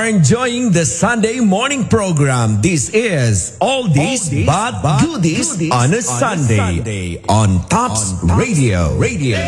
enjoying the Sunday morning program. This is Oldies but Goodies on a Sunday on Tops Radio.